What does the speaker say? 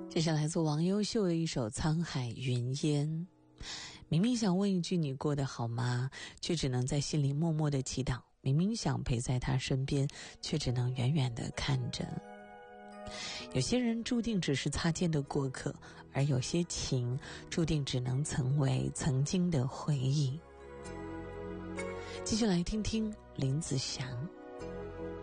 这是来自王优秀的一首《沧海云烟》。明明想问一句你过得好吗，却只能在心里默默地祈祷。明明想陪在他身边，却只能远远地看着。有些人注定只是擦肩的过客，而有些情注定只能成为曾经的回忆。继续来听听林子祥。